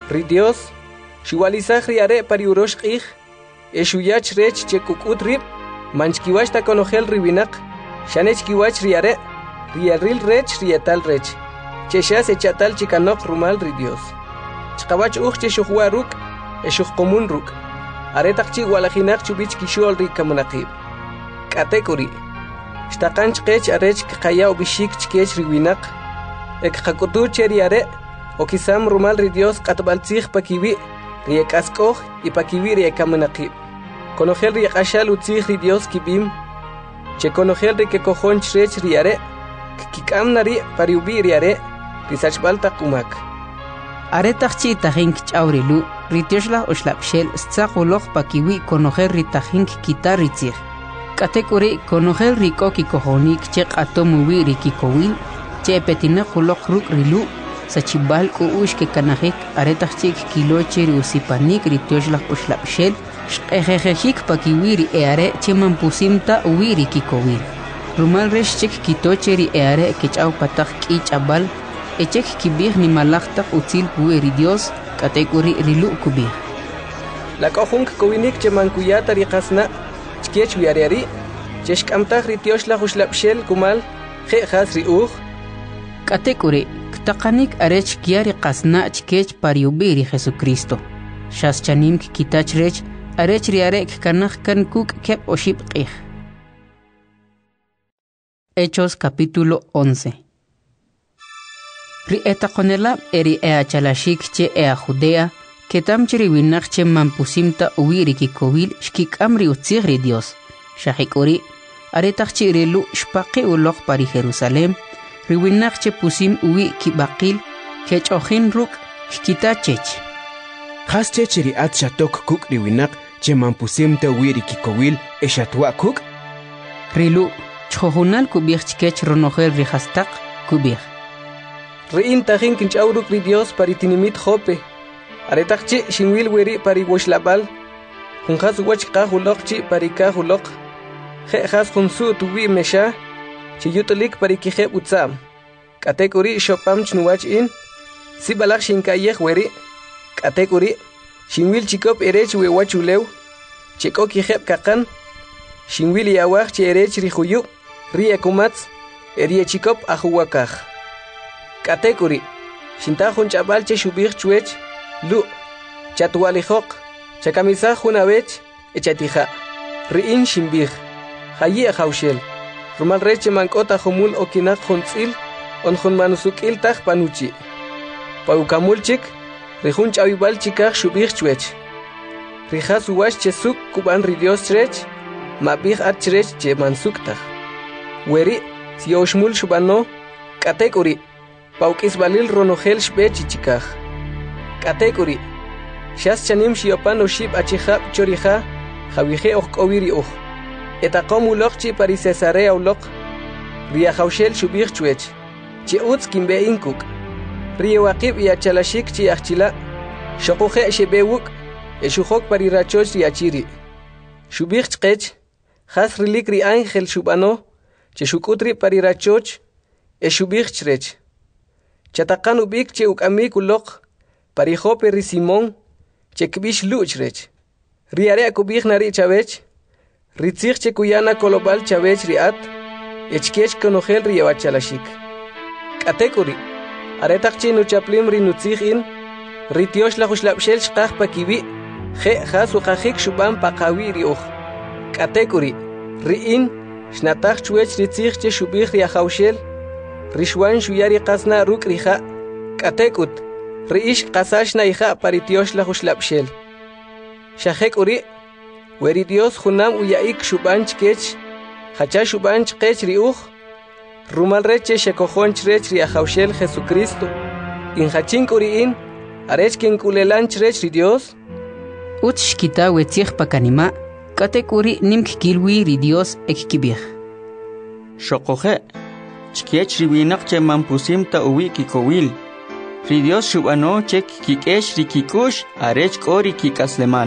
Ri Dios, shuwalizaj riare pariurosh qij, eshuyach rech chekukut rib, manchkiwach ta konogel ribinak, shanech kiwach riare, riaril rech rietal rech, cheshas echatal chikanok rumal ri Dios. Chqawach uj cheshuhwa ruk, eshuh komun ruk, aretak chi walajinak chubich kishol ri kamunaqib. Katekuri, shtaqanch qech arech kqaya ubishik chkech ribinak, ek qakutu cheriare, okisam rumal ri Dios qatbaltzij pakiwi, riekaskoj y pakiwi riekamunaqib. Konogel riekashal utzij ri Dios kibim, che konogel rikekojon chrech riare, kikamnari pariubi riare, risachbal taqumak. Aretaqchi tajink ch'awrilu, ritioshla oxlapshel stzaqoloq pakiwi konogel ritajink kitaritzij. Katekuri konogel rikoki kojonik che qatomuwi rikikowil, che petina qoloq ruk rilu, sachibal uush ke kanajik aretaqchik kiloche riusipanik ritioshla oxlapshel, shqejejejik pakiwi ri eare che mampusimta uwi rikikowil. Rumal resh chek kitoche ri eare ke ch'aw pataj k'ich'abal, echek kibij ni malaqtaq utzil puwi ri Dios, katekuri rilu kubij. La kojunk kowinik che mankuyata riqasna, chkech wiariari, cheshkamtaj ritioshla oxlapshel kumal, jejas ri uj. Katekuri, ktaqanik arech kiari qasna chkech pariubi ri Jesucristo. Shas chanim kitach rech, arech riarek kanaj kan kuk kep oship qij. Hechos capítulo 11. Ri etaqonela eri eachalashik che ea Judea, ketam chiri winach che mampusimta uwiri kikowil shkikamri utzig ri Dios. Shahikuri, aretach chi rilu shpaqi uloq pari Jerusalem, ri winach che pusim uwi kibaqil, kech ojin ruk shkitachech. Khas che chiri at shatok kuk ri winach che mampusimta uwiri kikowil eshatwa kuk? Rilu, chojunal kubich chkech ronogel rihastak kubich. Riin tajin kinch'awruk ri Dios paritinimit Jope. Aretaqchi shinwil weri pari washlabal. Junjas wach qahuloqchi pari kahuloq. Jejas junsu tuwi mesha. Chiyutulik pari kijeb utzam. Katekuri shopam chnuwach in. Sibalak shinkayej weri. Katekuri shinwil chikop erech wewachulew. Cheko kijeb kakan. Shinwil yawaj chi erech rijuyu. Rie kumatz. Erie chikop ahuwakaj. Katekuri, shintajun chabal che shubich chuech, lu, chatualijok, chakamisaj junabech, echatija, riin shimbij, hayi ajaushel, rumal reche mankota humul okinak juntzil, onjun manusukil taj panuchi. Paukamulchik, rijun chabibal chikaj shubich chuech. Rijas uwash chesuk kuban ridios chrech, mabij at chrech che mansuktaj. Weri, si oshmul shubano, katekuri, Paukis balil ronogel shbech chikaj. Katekuri. Shas chanim shiopan oshib achihab chorija, javije okowiri uj. Etaqom uloqchi pari Cesarea uloq. Ria jaushel shubich chuech. Chi utz kimbe inkuk. Ria waqib yachalashik chi achila. Shokuje shebewuk. Eshujok pari rachoch riachiri. Shubich chkech. Has rilik ri ángel shubano. Cheshukutri pari rachoch. Eshubich chrech. Chatakan ubik che ukamik ulok, parijope ri Simón, che kbish luchrech. Riare kubik nari chavech, ritzich che kuyana kolobal chavech riat, echkech konogel riawachalashik. Katekuri, aretak che nuchaplim ri nutzich in, ritiosh la huslapshel shkaj pakiwi, je has ukajik shuban pakawi ri uj. Katekuri, riin, shnatach chuech ritzich che shubich riajaushel, Rishwan shuyari qasna ruk riha, katekut, riish qasashna iha paritiosh la huslapshel. Shahek uri, weri Dios junam uyaik shubanch kech, hacha shubanch kech riuj, rumal reche shekojonch rech riajaushel Jesucristo, in hachink uriin, arech kinkulelanch rech ri Dios. Utshkita wetzich pakanima, katek uri nimk kilwi ri Dios ekkibich. Shokoje. Chkiech riwinak che mampusimta uwi kikowil. Ri Dios shubano chek kikesh rikikush arech kori kikaslemal.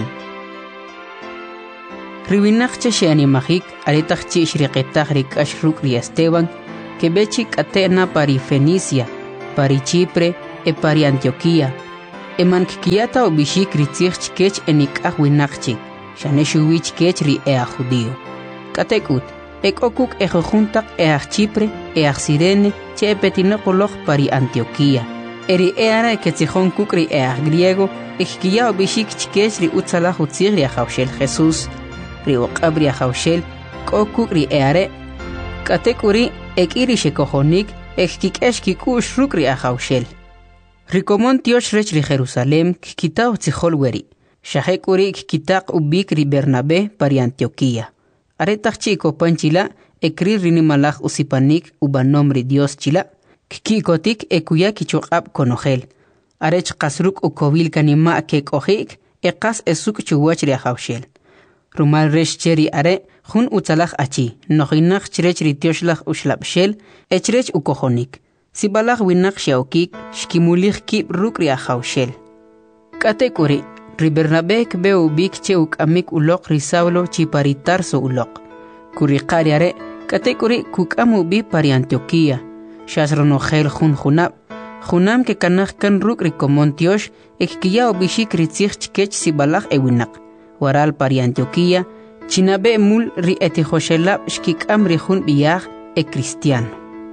Riwinak che sheanimajik aretach che shriqetach rikash ruk ri Esteban, que bechi katena pari Fenicia, pari Chipre e pari Antioquía. eman kiyata ubishik ritzich chkech enikah winakchik, shaneshuwich kech ri judío. Katekut, ekokuk ejojuntak Chipre, Sirene, che petinokolog pari Antioquía. Eri eara ketzijón kukri griego, ekkiya ubishik chkech ri utzalah utzig ri ajaushel Jesús, ri oqabri ajaushel, kokuk ri eare, katekuri ekiri shekojonik, ekkikesh kikush rukri ajaushel. Rikomon tiosh rech ri Jerusalem kikitao tzijol weri, shahekuri kikitak ubik ri Bernabé pari Antioquía. Aretach chiko panchila, ekri rinimalaj usipanik ubanomri Dios chila, kikotik ekuya kichokab konogel. Arech kasruk ukovil kanima kekojik, ekas esuk chuwach ri ajaushel. Rumal resh cheri are, jun utzalaj achi, nohinach chrech ri tioshlag ushlapshel, echrech ukojonik. Sibalaj winak shaokik, shkimulich kip ruk ri ajaushel. Katekuri, ri Bernabé kbe ubik che ukamik ulok ri Saulo chiparitarso ulok. Kurikari are, katekuri kukamu bi pari Antioquía. Shasronogel junab. Junam ke kanaj kan ruk ri komontiosh, ekkiya ubishik ritzich chkech sibalaj ewinak. Waral pari Antioquía, chinabe mul ri etijoshelab shkikam ri jun biyaj e cristiano.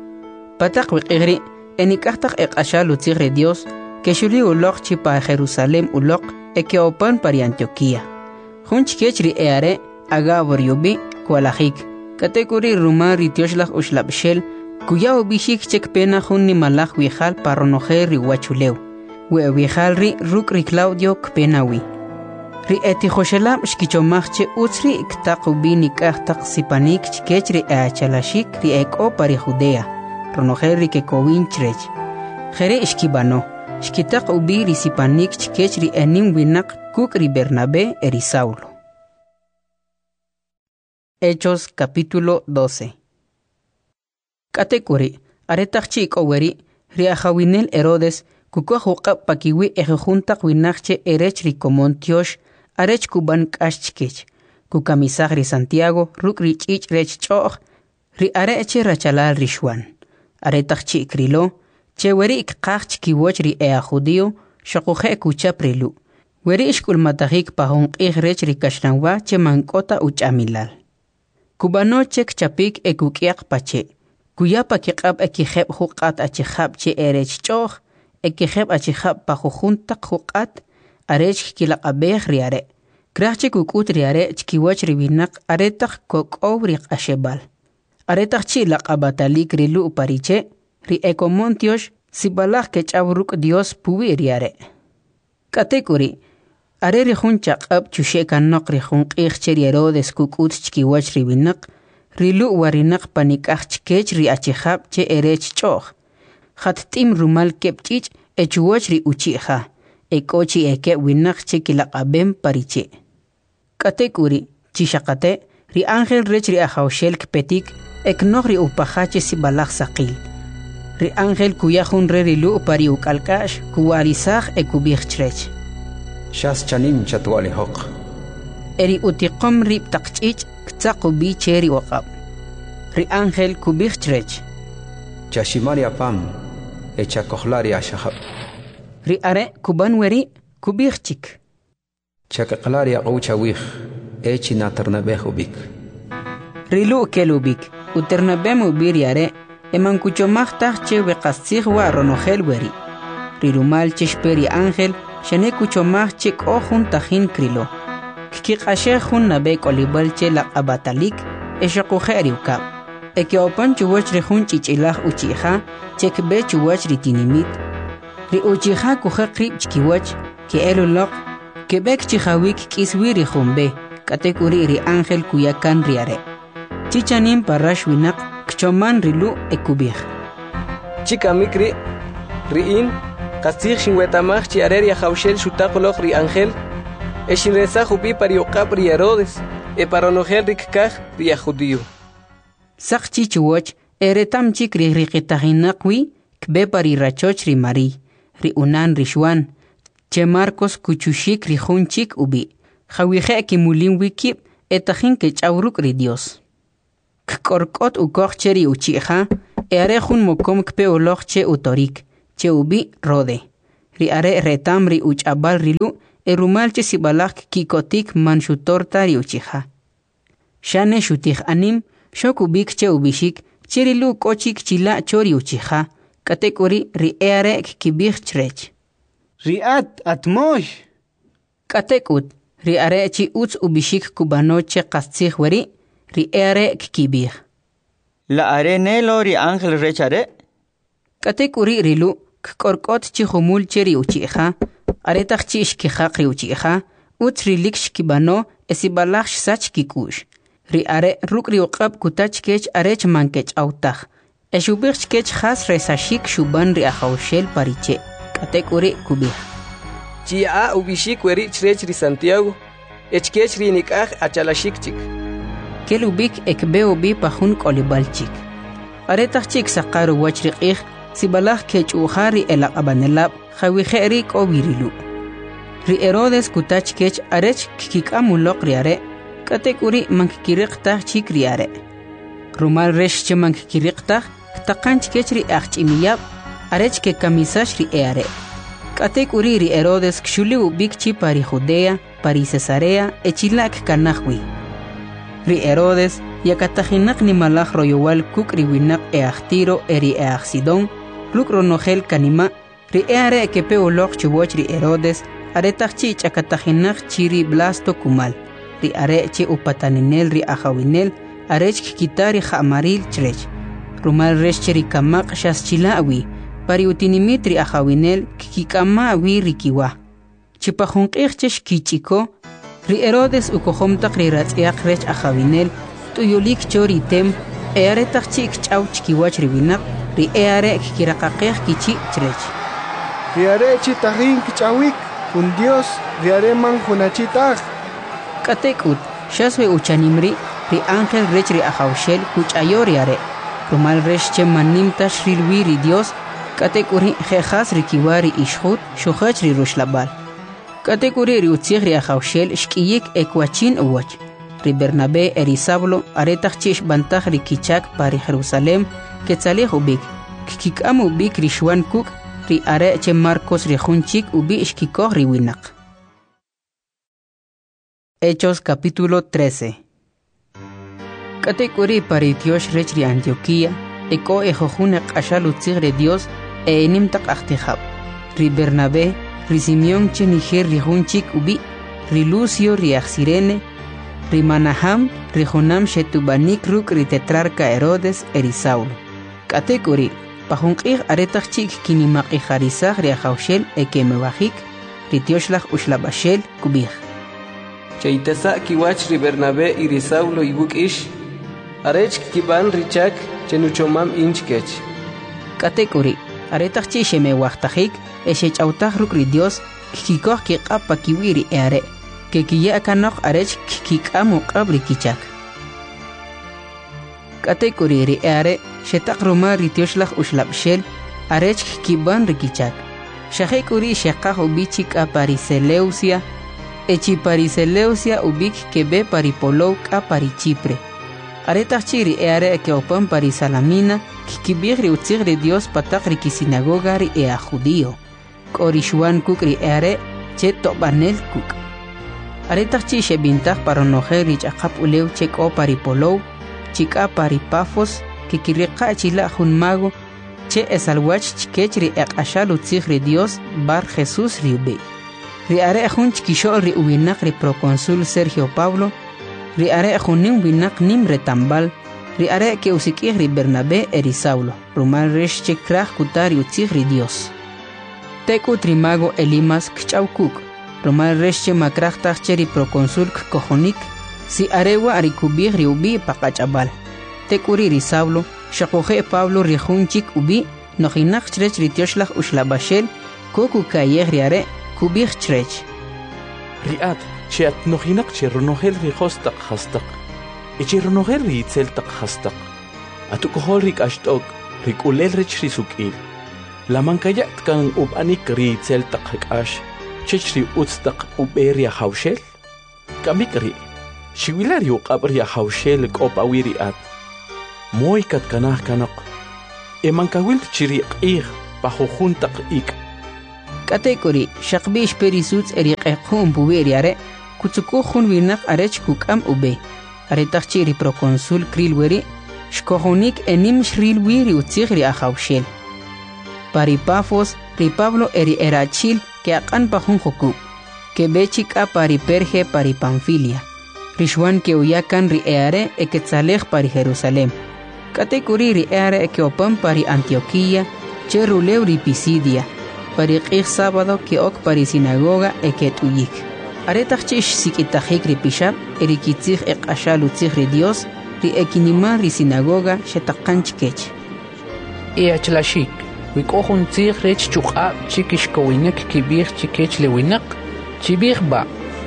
Patak wikigri, enikachtak ekashal utzigre Dios, que shuli ulok chipa Jerusalem ulok, que opan pari Antioquía. Jun chkech ri eare, agabor yubi, kualajik. Katekuri rumar ri tioshlag ushlapshel, kuya ubishik chek pena jun ni malaj wijal paronoje ri wachuleu. We wijal ri ruk ri Claudio kpenawi. Ri etijoshelab shkichomachche utzri iktaqubi nikachtak sipanik chkech ri eachalashik ri eko pari Judea. Ronoje ri kekowin chrech. Jere ishkibano. Shkitak ubi ri sipanik chkech ri enim winak kuk ri Bernabé eri Saulo. Hechos capítulo 12. Katekuri, aretachchi koweri, ri ajawinel Herodes, kukuajuqab pakiwi ejejuntak winakche erech ri komontiosh, arech kuban kashchkech, kukamisaj ri Santiago, ruk ri chich rech choch, ri areche rachalal rishwan. Aretachchi krilo, che weri ikkach kiwoch ri judío, shokuje kuchap rilu. Weri ishkulmatajik pahon rech ri kashnanwa che mankota uchamilal. Kubano chek chapik ekukiak pache. Kuyapa kiqab ekijeb huqat achijab che erech choch, ekijeb achijab pajujuntak huqat, arech kilaqabej riare. Krachche kukut riare chkiwach ribinak aretak kokow ri ashebal. Aretak chi laqabatalik rilu pariche, ri ekomontiosh sibalaj kechabruk Dios puwi riare. Katekuri, are ri jun chaqab chushekanok ri jun qijche Herodes kukut chkiwach ribinak, rilu warinak panikaj chkech ri achijab che erech choch. Khattim rumal kepchich echuwach ri uchija, ekochi eke winak che kilaqabem pariche. Katekuri, chishakate, ri ángel rech ri ajaushel kpetik, eknog ri upajache sibalaj saqil. Ri ángel kuyajun re rilu pari ukalkash, kuwarisaj ekubij chrech. Shas chanim chatwali hoq. Eri utiqom rib taqchich, ktsaqubi cheri waqab. Ri ángel kubij chrech. Chashimari apam, echa kohlari ashahab. Ri are kuban weri kubij chik. Chakaklari aqoucha wih, echi naternabeh ubik. Rilu kelubik, uternabem ubir yare, eman kuchomachtaj che weqastzig wa ronogel weri. Rilumal cheshperi ángel, shane kuchomach che kohun tajin krilo. Kikashe jun nabe kolibal che laqabatalik, eshaqujeri ukab. Eke opan chuwach ri jun chichilaj uchija, chekbe chuwach ri tinimit. Ri uchija kuje krib chkiwach, ke elulok, kebek chijawik kiswiri jumbe, katekuri ri ángel kuyakan riare. Chichanim parash winak, kchoman rilu ekubij. Chika mikri, riin, kastig shinwetamach chi areria jaushel shutaqolog ri ángel, eshinreza jubi pariokab ri Herodes, e paronogel rikkaj ri judío. Sakchi chuwach, eretam chik ri riqitahinakwi, kbe pari rachoch ri Mari, ri unan rishwan, che Marcos kuchushik ri junchik ubi, jawije kimulin wikib, etajin ke chauruk ri Dios. Kkorkot ukoch cheri uchija, erejun mokom kpe oloch che utorik, che ubi rode. ri are retam ri uch'abal rilu erumal che sibalak kikotik manshutorta ri uchiha. Shane shutih anim shokubik che ubishik cherilu kochik chila chori uchiha. Katekuri ri eare kibich chrech. Riat atmosh. Katekut ri are chi uts ubishik kubanoche kastzih wari ri eare kibich. La are nelo ri ángel rechare. Katekuri rilu korkot chi humul cheri uchiha. Aretach chi ishkihak ri uchiha. Uts rilik shkibano esibalach sach kikush. Ri are ruk ri uqab kutach kech arech mankech autach. Eshubich kech khas resashik shuban ri ahaushel pariche. Katekuri kubih. Chia ubishik weri chrech ri Santiago. Echkech ri nikach achalashik chik. Kelubik ekbeo bi pahun kolibalchik. Aretach chik saqaru wachriqih sibalach kech uhari elaqabanelab khawiheri kobirilu. Ri Herodes kutach kech arech kikamuloq ri are. Katekuri mankikiriqtah chik ri are. Rumal resh che mankikiriqtah Taqanch kechri achimiyab arech ke kamisash ri eare. Katekuri ri Herodes kshuli ubikchi pari Judea, pari Cesarea, echilak kanahwi. Ri Herodes yakatajinak ni malach royowal kuk ri winak eachtiro eri eachsidon, luk ronogel kanima, ri eare kepe ulok chiwoch ri Herodes, aretachchi chakatajinak chiri blasto kumal, ri are che upataninel ri ahawinel, arech kikitari jamaril chrech. Rumal reshcheri kamak shaschilawi, pari utinimitri ahawinel kikama awi rikiwa. Chipahunqich kichiko, ri Herodes ukohomtak ri ratziak rech ahawinel, tuyulik choritem, earetach chik chau chikiwach riwinak, ri eare kikirakaqeh kichi chrech. Ri are chitahin kichawik, un Dios, ri are man hunachitach. Katekut, shaswe uchanimri, ri ángel rech ri ahawshel kuchayori are. Rumal resh che manimta shrilwiri Dios, katekuri jejas rikiwari ishhut, shuhach ri rushlabal. Katekuri ri utzig ri ahawshel shkiyik ekwachin uwach. Ri Bernabé eri Saulo aretach chish bantach ri kichak pari Jerusalem, ketzaleh ubik. Kikam ubik ri shwan kuk, ri are che Marcos ri junchik ubi ishkikoh ri winak. Hechos capítulo 13. Katekuri paritiosh rech ri Antioquía, eko ejojune qashalu tzigre Dios, enimtak achtihab. Ri Bernabé, ri Simeón che niger ri junchik ubi, ri Lucio ri Axirene, ri Manaham, ri Jonam shetubanik ruk ri tetrarca Herodes eri Saulo. Katekuri, pahunqih aretach chik kinimaq ijarizaj ri ahawshel ekemebajik, ri tioshlach ushlabashel kubij. Chaitasa kiwach ri Bernabé y ri Saulo ibuk ish. Arech kiban richak chenuchomam inchkech. Katekuri, aretach chi sheme wachtajik, eshech autach ruk ri Dios, kikikoh kikapa kiwiri eare, que kiya kanok arech kikamu qabri kichak. Katekuri ri eare, shetak ruma ri tioshlach ushlabshel, arech kiban ri kichak. Shahekuri shekah ubichik a Pariseleusia, echi Pariseleusia ubik kebe paripolou a Parichipre. Aretach chiri eare ke opan pari Salamina, kikibigri utzigri Dios patakri ki sinagoga ri ea judío. Korishuan kuk ri eare, che tobanel kuk. Aretach chi shebintach paronoje ri chakap uleu chek o pari polou, chika pari Pafos, kikirika chila junmago, che esalwach chikech ri ekashal utzigri Dios bar Jesús ri ube. Ri are jun chikishol ri ubinak ri proconsul Sergio Pablo, ri are junim winak nim retambal, ri are ke usikih ri Bernabé eri Saulo, rumal resh che kraj kutari utzig ri Dios. Teku trimago Elimas kchaukuk, rumal resh che makraj tachche ri proconsul kojonik, si arewa arikubih ri ubi pakachabal. Tekuri ri Saulo, shakoje Pablo ri junchik ubi, nojinak chrech ri tioshlach ushlabashel, koku kayeh ri are, kubih chrech. Riat, che at nojinak che ronogel ri hostak hastak. E che ronogel ri itzeltak hastak. Atukohol rik ashtok, rik ulel rich risukil. La mankayat kan ubanik ri itzeltak hikash, chech ri utstak uberia haushel. Kamik ri, shiwilar yuk abria haushel kopawiri at. Moy kat kanah kanak. E mankawil chiri ik, pahujuntak ik. Katekori shaqbish perisuts eriqequm buberi are kutsukukhun winaq arech kukam ube. Are tachiri proconsul krilweri shkohonik enim shrilwiri utzigri ahawshel. Pari Pafos ri Pablo eri erachil que aqan pajun joku. Que bechika pari Perge pari Panfilia. Rishwan que uyakan ri eare eketzalej pari Jerusalem. Katekuri ri eare ekeopan pari Antioquía, cheruleu ri Pisidia. Pari qij sábado que ok pari sinagoga eketuyik. Aretachchish sikitajik ri pishab erikitzig eqashalutzig ri Dios ri ekinima ri sinagoga shetaqanchkech. Iachlashik, wikohun tzig rech chuk'ab chikishkowinek kibir chikech lewinak, chibir ba.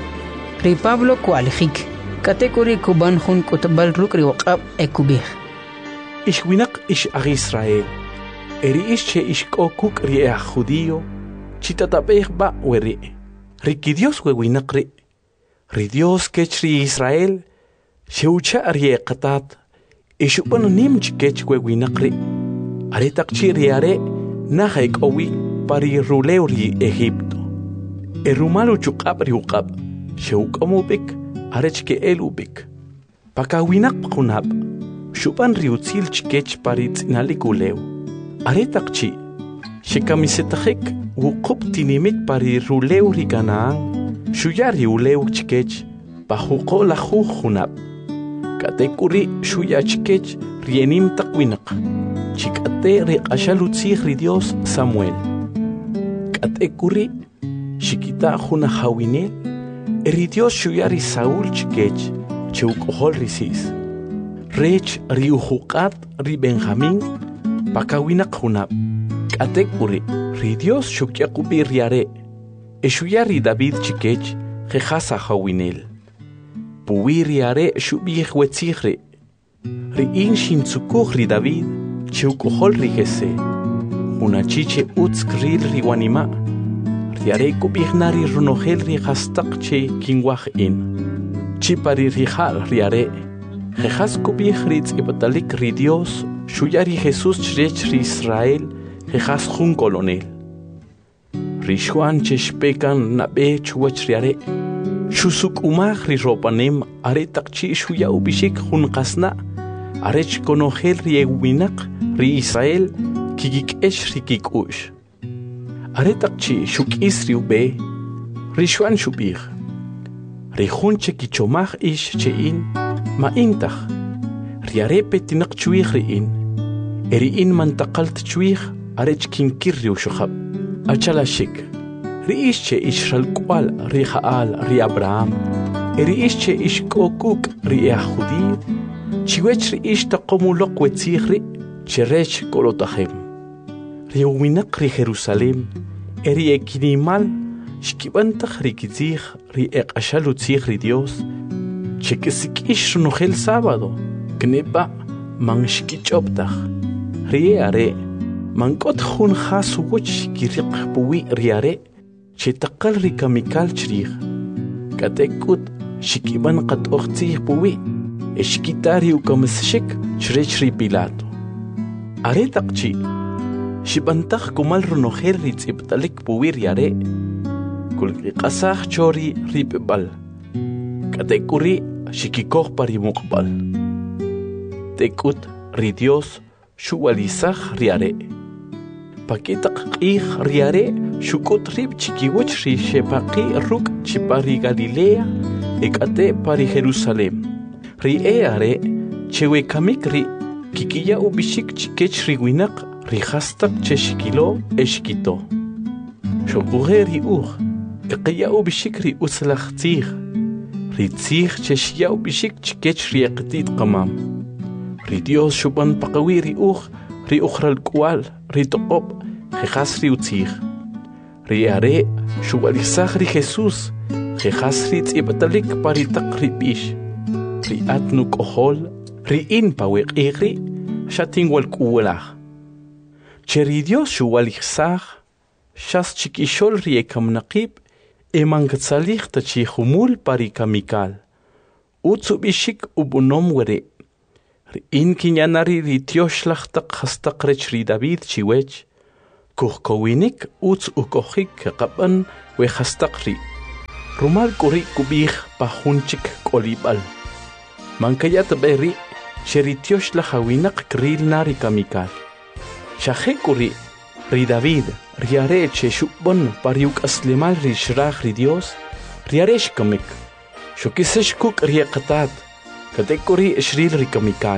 Ri Pablo kualjik, katekuri kuban hun kutbal ruk ri waqab ekubir. Ishwinak ish ag Israel. Eri ish che ishkokuk ri judío, chitatabeh ba weri. Riki Dios wewinak ri. Ri Dios kech ri Israel, sheucha ri qatat, ishuban nim chikech wewinak ri. Aretak chi ri are, nahaik owi pari ruleu ri Egipto. Erumalu chukab ri uqab, sheukamubik, arechke elubik. Pakawinak kunab, shuban ri utzil chikech pari tzinalikuleu. Aretak chi, shekamisetajik wukup tinimit pari ruleu ri Canaán, shuyari uleu chikech, pajuko la jujunab. Katekuri shuya chikech rienim takwinak, chikate ri ashalutzig ri Dios Samuel. Katekuri shikita juna hawinel, eri Dios shuyari Saúl chikech, cheukohol risis. Rech ri ujukat ri Benjamín, pakawinak junab. Katekuri ri Dios shukyakubi riare, eshuyari David chikech, jejasa hawinel. Puwi riare shubih wetzigre, ri in shimtsukuh ri David, cheukohol ri Jese. Unachiche utzkril ri wanima, riare kubihnari runohel ri hastak che kingwah in. Chipari rihal riare, jejas kubih ri tzibotalik ri Dios, shuyari Jesús chrech ri Israel, jejas jun colonel. Rishwan cheshpekan nabe chuwach riare, shusuk umah ri ropanem aretak chi shuya ubishik jun qasna, arech konohel ri ewinak ri Israel, kigik esh ri kikush. Aretak chi shuk isri ube, rishwan shubih. Rihun che kichomach ish che in, ma intach. Riarepe tinak chuih ri in. Eri in mantakalt chuih, arech kinkir ri ushukab. Achalashik. Ri ish che ish shalkwal ri Jaal ri Abraham. Eri ish che ish kokuk ri Judío. Chiwech ri ish taqomulok wetzig ri, cherech kolotahem. Ri uwinak ri Jerusalem. Eri ekinimal, shkibantach ri kitzig ri eqashalutzig ri Dios. Chekesik ish runojel sábado. Knepa man shkichoptach. Ri are, man kot jun jasuwich kiriq puwi ri are. Chetakal ri kamikal chrih. Katekut shikiban qat oqtzih puwi. Eshkitari ukamishik chrech ri Pilato. Are takchi. Shibantach kumal runojel ri tzibtalik puwi ri are. Kulki qasaj chori ri pebal. Katekuri shikikoh pari muqbal. Tekut ri Dios shuwalizaj riare. Pakitak qih riare shukut rib chikiwich ri shepaqi ruk chipari Galilea ekate pari Jerusalem. Ri eare chewe kamik ri kikiya ubishik chikech ri winak ri hastak cheshikilo eshkito. Shokuhe ri eqiya ubishik ri uslachtzig. Ri tzig cheshya ubishik chikech ri eqtit qamam. Ri Dios shuban paqawi ri ri ukhral kwal, ri toqob, jejas ri utzig. Ri are shubalizaj ri Jesús, jejas ri tzibtalik paritak ri bish. Ri atnu kohol, ri in pawek igri, shatin wal kuwelaj. Che ri Dios shubalizaj, shas chikishol ri ekamnaqib, emangatzalich tachi humul pari kamikal. Utsubishik ubunom were. In kinyanari ri tioshlachtak hastak rech ri David chiwech, kuhkowinik uts ukohik qaban we khastaqri rumal kuri kubih pahunchik kolibal mankayat beri sheritiosh la hawinak kril nari kamikal shahe kuri ri David riare che shubon pariuk aslemal ri shrah ri Dios riaresh kamik shokisesh kuk riaqatat katekuri shril ri kamikal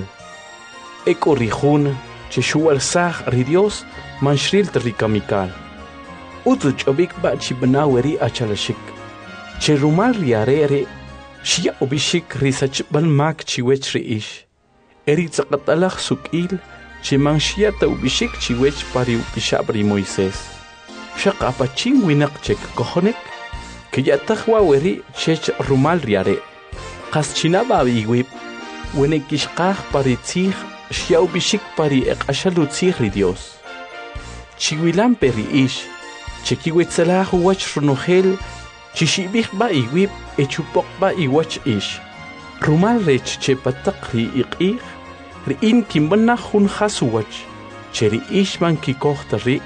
ekuri khun che shual sah ri Dios man shril ri kamikal utuch obik ba chibnaweri achalashik che rumal riare shia obishik risach ban mak chiwech ri ish eri tsaqatalakh sukil che man shia ta obishik chiwech pari upishabri Moisés shaqa pachim winak chek kohonek que ya tajwa weri chech rumal riare qas chinaba biwib wenekishqaj pari tzij shia obishik pari eqashalu tzij ri Dios chiwilan peri ish chekiwetzalah wach runogel chishibih ba iwib echupok ba iwach ish rumal rech che patak ri iqih ri in kimbana hun khasuwach cheri ish man kikohta ri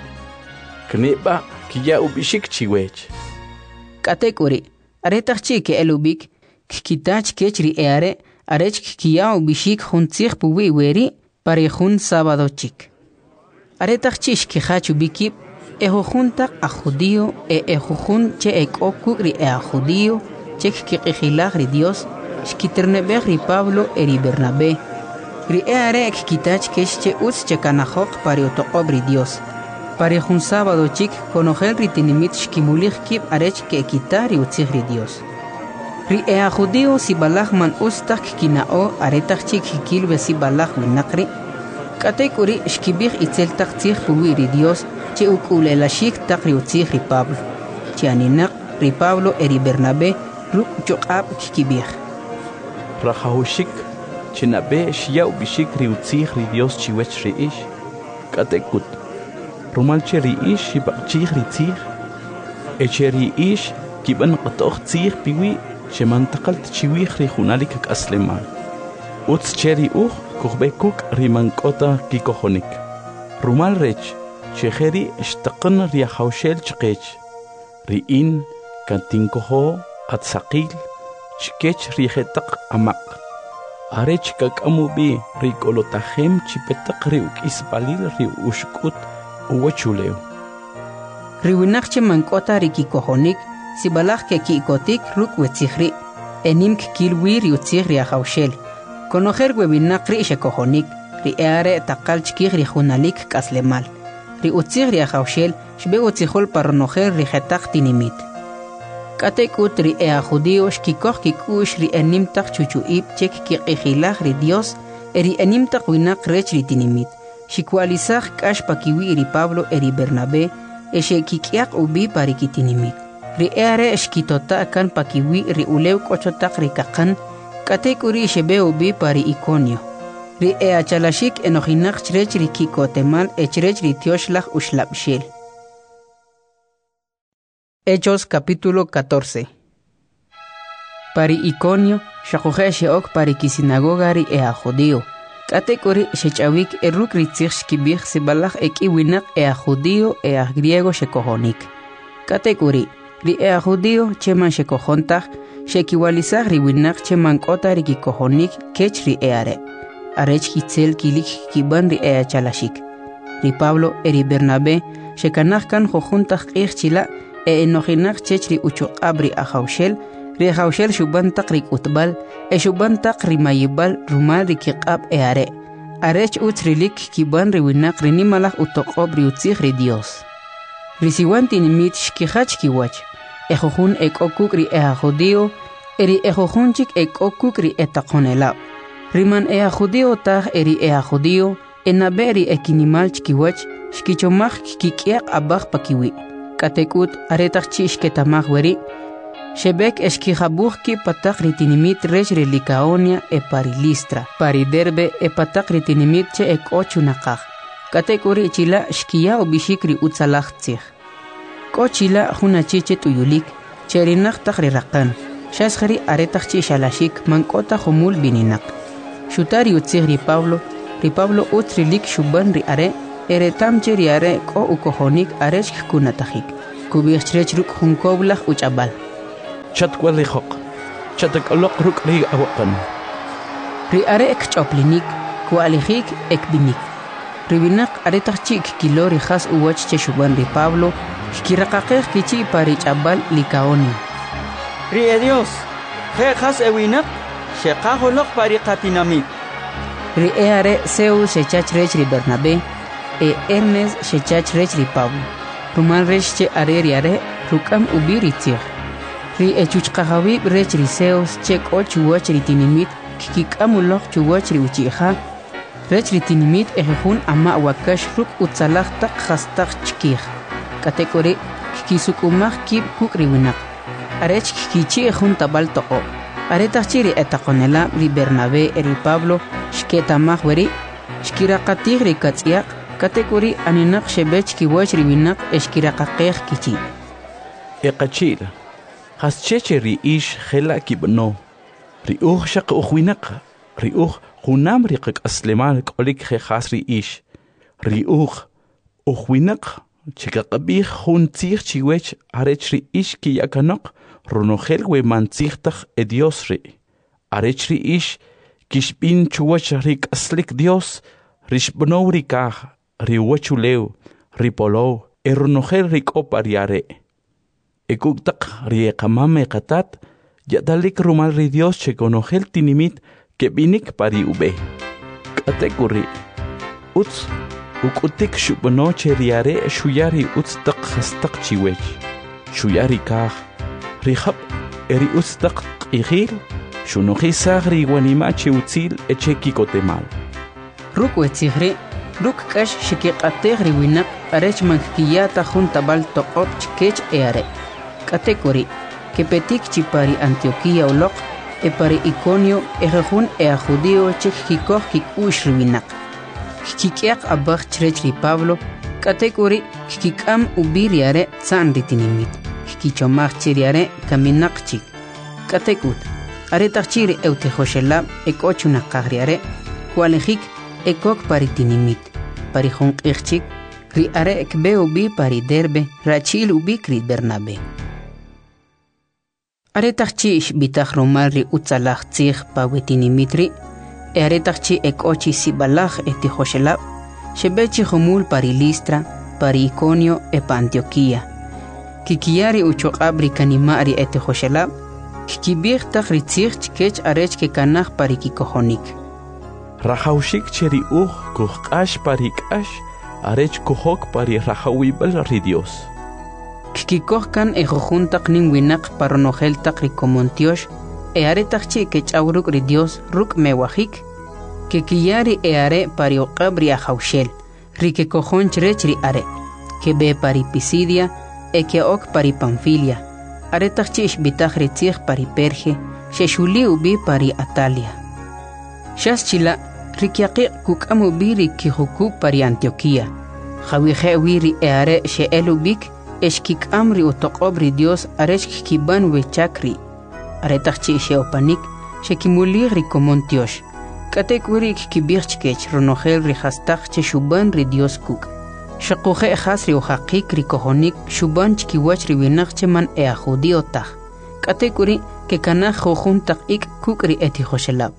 kneba kiya ubishik chiwech katekuri aretach chi ke elubik kitach kechri eare arech kiya ubishik hun tzig puwi weri pari hun sábado chik aretach chi shkihachu bikib ejo junta a judío ejo jun che ekokugri a judío che kiqihilag ri Dios shkiternebeg ri Pablo eri Bernabé ri eare kitach keche uts che kanajok pari otoqob ri Dios pari jun sábado chik konogel ri tinimit shkimulig kib arech ke kitari utzig ri Dios ri a judío si balag man ustak kinao aretach chik kilbe si balag winakri katekuri shkibig itzel taktzig puwi ri Dios che ukulelashik takri utzig ri Pablo che aninak ri Pablo eri Bernabé ruk choqab kibig rajahushik chinabe shia ubishik ri utzig ri Dios chiwech ri ish katekut rumal che ri ish shibachig ri tzig echeri ish kiban qatoq tzig piwi shemantaqalt chiwig ri junalik aslemal utz cheri kukhbekuk ri mankota kikohonik rumal rech chejeri ishtaqan ri hawshel chqech ri in kantinkoho atsaqil chkech ri hetaq amaq arech kakamubi ri kolotahem chipetaq ri ukisbalil ri ushkut uwachuleo ri winaqche mankota ri kikohonik sibalaj ke kikotik ruk wetzigri enimk kilwi ri utzig ri hawshel konojer webinaqri shekohonik ri eare taqal chkig ri junalik kaslemal ri utzig ri hawshel shbe utzihol parnojer ri hetaq tinimit katekut ri ea judío shkikoh kikush ri enim taq chuchuib chek kiqihilag ri Dios eri enim taq winaq rech ri tinimit shikwalizaj kash pakiwi ri Pablo eri Bernabé eshe kikiaq ubi pari kitinimit ri eare shkitota kan pakiwi ri ulew kochotaq ri kaqan katekuri shebe ubi pari Iconio ri ea chalashik enojinak chrech ri kikotemal echrech ri tioshlag ushlabshel. Hechos capítulo 14. Pari Iconio shakuhe sheok pari kisinagoga ri ea judío katekuri shechawik eruk ri tzig shkibig sibalaj ekiwinak ea judío ea griego shekohonik katekuri ri ea judío cheman shekohontag shekiwalizag ri winak cheman kota ri kikohonik kech ri eare arech kitzel kilik kiban ri ea chalashik ri Pablo eri Bernabé shekanaj kan jojuntag qig chila enojinak chech ri uchoqab ri ahawshel ri hawshel shuban taq ri utbal shuban taq ri mayibal rumal ri kiqab eare arech utrilik kiban ri winak ri nimalaj utoqob ri utzig ri Dios ri siwan tinimit shkihach kiwach ejojun ekokuk ri ea judío eri ejojunchik ekokuk ri etaqonelab riman ea judío tag eri ea judío enaberi ekinimal chkiwach shkichomaj kikiaq abaj pakiwi katekut aretaq chishketamaj weri shebek eshkijabuj ki pataq ri tinimit rech ri Licaonia pari Listra pari Derbe pataq ri tinimit che ekochunaqaj katekuri chila shkiya ubishik ri utzalaj tzig kochila junachiche tuyulik cherinaq taq ri raqan shaskhari aretaq chishalashik mankota humul bininak shutari utzig ri Pablo utrilik shuban ri are eretamche riare ko ukohonik arech kunatajik kubirchrech ruk hunkoblah uchabal Chatkwali hok. Chatakalok ruk ri awakan. ri are ek choplinik kualijik ek binik ribinak are tachik kilori khas uwach cheshuban ri Pablo kiraqaqej kichi parich abal likaoni ri Dios je khas ewinak sheqaholok pari qatinamit ri are Zeus shechachrech ri Bernabé e Ernest shechachrech ri Pablo ruman rech che are riare rukam ubiri tzig ri echuchqahawi rech ri Zeus che kochuwach ri tinimit kikamulok chuwach ri uchiha rech ri tinimit ejehun ama wakash ruk utsalaq taq khastaq chkih kategori kisukumaj kib kukri winak arech kichi ejun tabal toqo aretachiri etaqonela ri Bernabé ri Pablo shketamaj weri shkiraqatig ri katsiaq kategori aninaq shebech kiwach ri winak eshkiraqaqej kichi Eqachil. Hascheche ri ish khela kibno. Ri shaq ukhwinak. Ri khunam ri qak asleman kolik khas ri ish. Ri ukhwinak chikaqabih khun tzig chiwech arech ri ish ki yakanok runogel we mantzigtag e Dios ri. Arech ri ish kishbin chuwach ri aslik Dios rishbno ri kaj ri wachuleu ri polo runogel ri kopariare. Ekuktak riekamame katat, yadalik rumal ri Dios che conogel tinimit que binik pari ube. Katekuri, uts, ukutik shubanoche riare shuyari uts tak hastak chiwech. Shuyari kaj, rihab eri uts tak ihil, shunoji sagri wanimache utzil echeki kotemal. Ruk wetzigri, ruk kash shikiqategri winak arech mankiyata juntabal toqop chkech eare. Category que petik chipari Antioquía ulok e pari Iconio ejejun e a judío chekikoj kikush ribinak kikiak abaj chrech ri Pablo category kikam ubiriare tsan ritinimit kikichomaj chiriare kaminak chik categut are tachiri eutejoshela ekochuna qagriare kualejik ekok paritinimit pari jonqirchik ri are ekbe ubi pari Derbe rachil ubi kri Bernabé Aretachchi bitach romarri utzalach tzig pawetinimitri, aretachchi ekochi sibalach etihoshelab, shebechi homul pari Listra, pari Iconio e pa Antioquía. Kikiari uchoqabri kanimari etihoshelab, kikibir tach ritzig chkech arech ke kanach pari kikohonik. Rajaushik cheri kuhkash pari kash, arech kuhok pari rajawibel ri Dios. Kikikohkan ejojuntak nin winak paronojeltak rikomontiosh, aretachchi que chauruk ri Dios ruk mewajik, que kiyari are parioqabri ajaushel, rike cojon chrech ri are, que be pari Pisidia, que ok pari Panfilia, aretachchi ishbitaj ritzig pari Perge, sheshuli ubi pari Atalia. Shaschila, rikiaqi kukam ubi rikihukuk pari Antioquía, jawije wiri are she elubik, Eshkik amri utoqobri Dios arechk kiban we chakri. Aretachchi sheopanik, shekimulir rikomontiosh. Katek wirik kibirchkech ronogel rihastach che shuban ri Dios kuk. Shakuhe hasri uhaqik rikohonik shuban chkiwach riwinach cheman ea judiotach. Katek wiri ke kanach jojuntak ik kuk ri etihoshelab.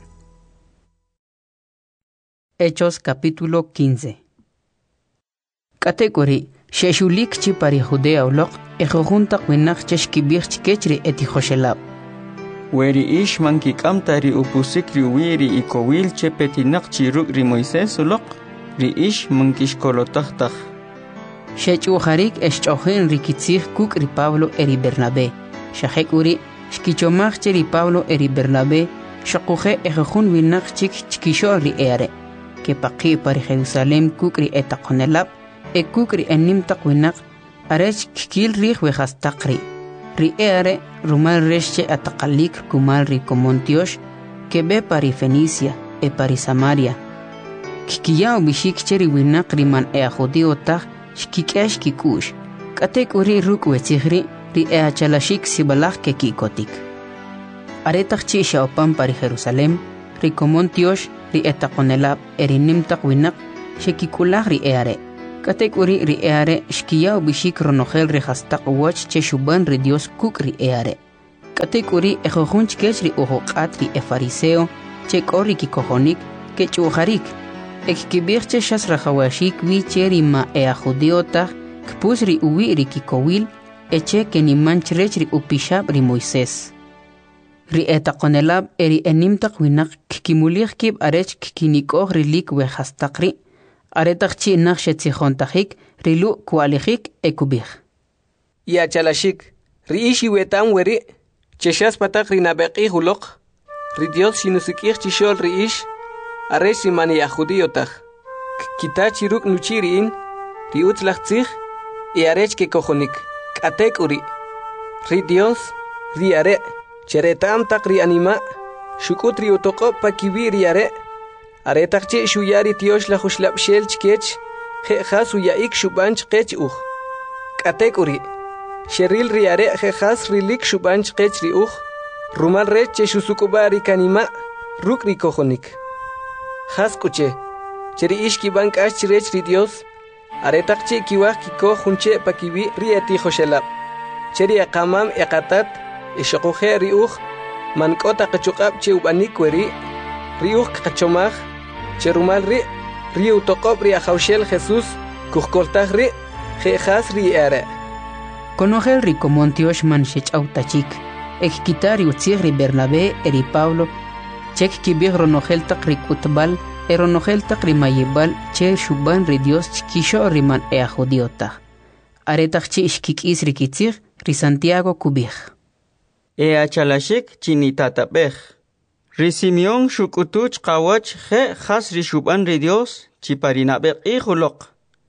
Hechos capítulo 15. Katek wiri Sheshulik chi pari Judea ulok, ejojuntak winak cheshkibir chkechri etihoshelab. Weri ish mankikam ri upusik ri wiri ikowil che petinak chiruk ri Moisés ulok, ri ish mankishkolotachtaj. Shechuharik eschojen rikitzig kuk ri Pablo eri Bernabé. Shahek uri, shkichomach ri Pablo eri Bernabé, shakuje ejojun winak chik chkisho ri ere. Que paqi pari Jerusalem kuk ri etaqonelab, ekukri enim takwinak arech kikil rih wehastakri ri ere rumal resche ataqalik kumal ri komontiosh que be pari Fenicia e pari Samaria kikiyao bishik cheri winak riman judio tag shkikesh kikush katek uri ruk wetzigri ri chalashik sibalach ke kikotik aretach chi shaopan pari Jerusalem ri komontiosh ri etaqonelab erinim takwinak shekikulach ri ere Katek uri ri eare shkiya bishik ronogel ri hastaq wach che shuban ri Dios kuk ri eare. Katek uri ejojunch kech ri ojoqat ri fariseo che kori ki kojonik ke chujarik. Ek kibir che shas rajawashik wi che ri ma judiota kpus ri uwi ri kikowil eche ke ni manchrech ri upishab ri Moisés. Ri etaqonelab eri enimtaq winak kimulich kib arech kinikoj ri lik we hastaqri. Aretaqchi naqshetzijontajik rilu kualijik ekubij. Ya chalashik, riishi wetam weri, cheshas patak rinabeqi hulok, ri Dios shinusikij chishol riish, aresh rimani ya judiotaj. Kita chiruk nuchiriin, ri utzlachtzij, y arech ke kojonik, katek uri. Ri Dios, ri are, cheretam tak ri anima, shukut ri utoko pakibi ri are, aretaqchi shuyari tiosh la khuslab shel chkech khas uyaik shubanch qech uj katek uri sheril riare khas rilik shubanch qech ri uj rumal rech che shusukubari kanima rukri kojonik khas kuche cheri ishki bank ash rech ri Dios aretaqchi kiwaj kiko junche pakibi rieti khoshelab cheri aqamam eqatat ishqoje ri uj mankota qachuqab che ubanik weri ri uj qachomaj cherumal ri utoqob ri ajawshel Jesús kujkoltaj ri jejas ri are. Konogel ri komontiosh man shechautachik. Ek kitari utzig ri Bernabé eri Pablo. Chek kibig ronogel tak ri kutbal eronogel tak ri mayibal che shuban ri Dios chkisho ri man jodiota. Aretach chi ishkikis ri kitzig ri Santiago kubig. Achalashik chinitatabej. Ri Simeón shukutuch qawach je khas ri shuban ri Dios chiparinabeq ihulok.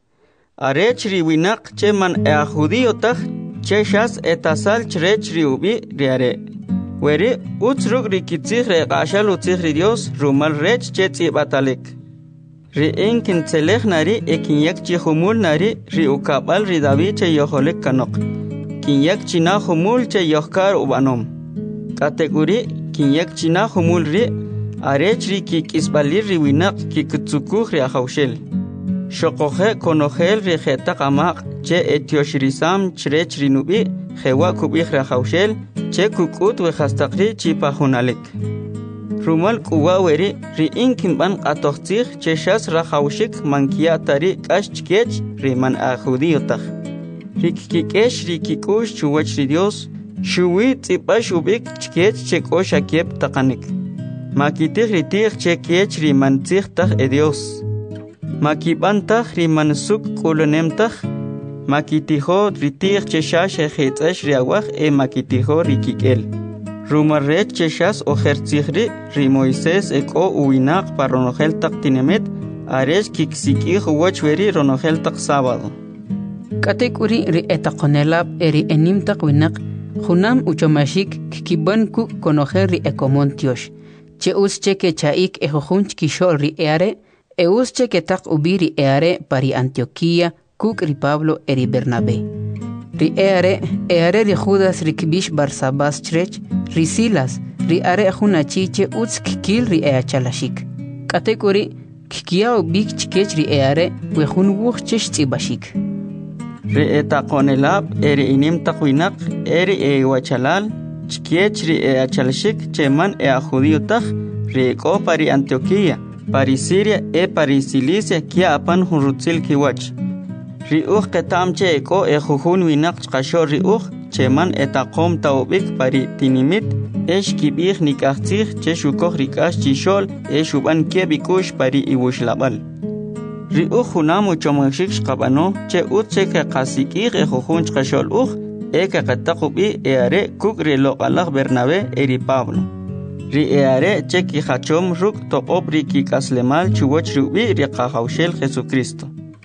Arech ri winak che man judiotaj che shas etasal chrech ri ubi ri are. Weri utzruk ri kitzig re qashal utzig ri Dios rumal rech che tzibatalik. Ri enkin tselej nari ekinyak chi humul nari ri ukabal ri David che yoholik kanok. Kinyak china humul che yohkar ubanom. Kategori kinyak china humul ri arech ri kikisbalir ri winak kikutsukuj ri ajawshel. Shokoje konogel ri jeta qamaq che etioshirisam chrech ri nubi jewa kubij ri ajawshel che kukut we hastaqri chipajunalik. Rumal kuwa weri ri inkimban qatoqtzig che shas rajawshik mankia tari kashchkech ri man judiotaj. Ri kikesh ri kikush chuwach ri Dios shuwi tzipash ubik chkech che kosha kiep taqanik. Makitig ritig che kech ri mantzig taj e Dios. Makibantaj ri mansuk kulunemtaj. Makitijo ritig che shash e jitzesh ri awaj e makitijo ri kikel. Rumarret che shas ojertzig ri Moisés e ko uwinak pa ronogel tak tinemet aresh kiksikij uwach weri ronogel tak sábado. Katek uri ri etaqonelab eri enimtaq winak Junam uchomashik kikiban ku konojer ri ekomontiosh. Che usche ke chaik ejojunch kishol ri eare, e usche ke tak ubiri eare pari Antioquía, kuk ri Pablo eri Bernabé. Ri eare ri Judas ri kibish Barsabas chrech, ri Silas, ri are junachiche utz kikil ri eachalashik. Katekuri kikia ubik chikech ri eare, wejun wuch chesh tzibashik. Ri etaqonelab eri inim taqwinak eri wachalal chkiech ri achalshik cheman judiotaj ri ko pari Antioquía pari Siria pari Cilicia kia apan hunrutzil kiwach ri ketam che ko jujun winak chqasho ri cheman etaqom taubik pari tinimit kibij nikachtzig che shukoj rikash chishol shuban kiebikush pari iwushlabal ri junam uchomashik shqabano che utche ke qasikij jujun chqashol ke qataqubi are kuk ri loqalaj Bernabé eri Pablo ri are che ki hachom ruk toqob ri kikaslemal chuwach rubi ri qajawshel Jesucristo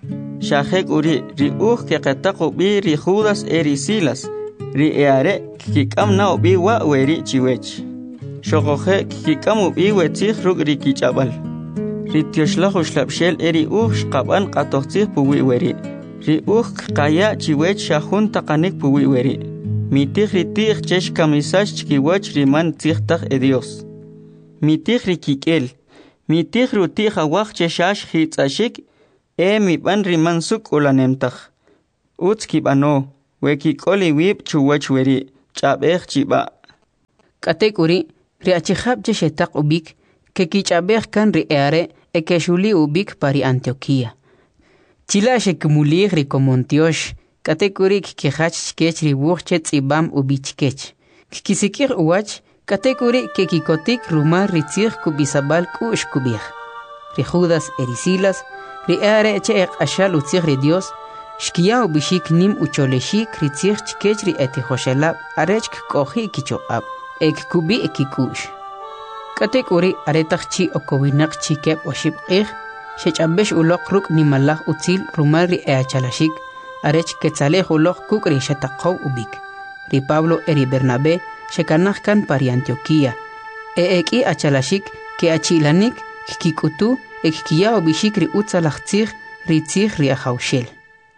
shajek uri ri ke qataqubi ri Judas eri Silas ri are kikam na ubi wa weri chiwech shogoje kikam ubi wetzig ruk ri kichabal ri tioshlaj ushlabshel eri shqaban qatoqtzig puwi weri ri qaya chiwech shajun taqanik puwi weri mitij ri tij chesh kamisash chkiwach ri man tzigtaj e Dios mitij ri kikel mitij ri tij awaj cheshash hitzashik mi ban riman suk ulanemtak. Utski bano, weki koli wip chuwach weri, chabech chiba. Katekuri, riachihab jeshetak ubik, que kichabech kan riare, ekeshuli ubik pari Antioquia. Chila shekumulig rikomontiosh, Katekuri kikihach kech ribuchchet ibam ubichkech. Kikisikir uwach, Katekuri kikikotik rumar ritzir kubisabal kush kubir. Rijudas erisilas, riare che ashal utzir ri Dios, shkia ubishik nim ucholeshik ritzir chkech ri etihoshelab, arechk kohi kichoab, ek kubi ekikush. Katekuri aretachchi okowinak chikep oshibqih, shechabesh ulok ruk nimalah utzil rumar ri eachalashik, arech ketzaleh ulok kukri shetaqaw ubik. Ri Pablo eri Bernabé, shekanach kan pari Antioquia. Eki achalashik ke achilanik kikutu ekkiya obishik ri utzalachtzig ri tzig ri ahaushel.